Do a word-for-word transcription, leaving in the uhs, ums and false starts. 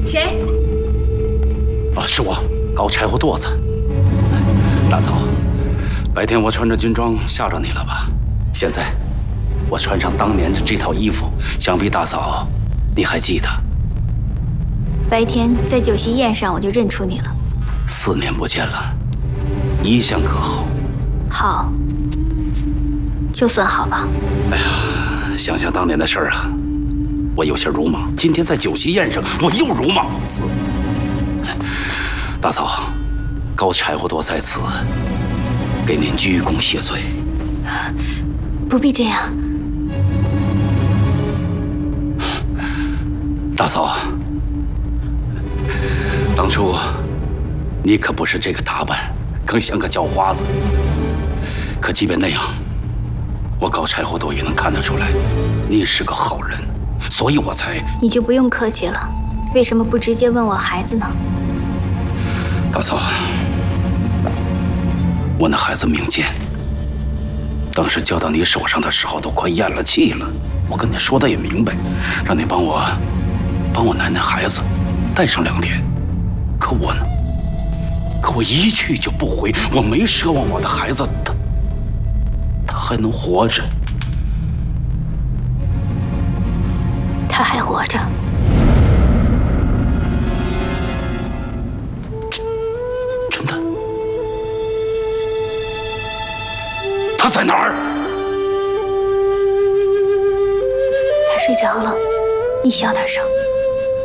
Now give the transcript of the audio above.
谁？ 啊，是我，搞柴火垛子。大嫂，白天我穿着军装吓着你了吧？现在我穿上当年的这套衣服，想必大嫂你还记得。 白天在酒席宴上我就认出你了。 四年不见了，一向可好？ 好，就算好吧。 哎呀，想想当年的事儿啊，我有些鲁莽。今天在酒席宴上，我又鲁莽一次。大嫂，高柴火垛在此，给您鞠躬谢罪。 不必这样。 大嫂，当初你可不是这个打扮，更像个叫花子。可即便那样，我高柴火垛也能看得出来，你是个好人，所以我才…… 你就不用客气了，为什么不直接问我孩子呢？ 大嫂，我那孩子明剑，当时交到你手上的时候，都快咽了气了。我跟你说的也明白，让你帮我，帮我奶奶孩子，带上两天。可我呢？可我一去就不回，我没奢望我的孩子，他，他还能活着。 他还活着。 真的？他在哪儿？ 他睡着了，你小点声。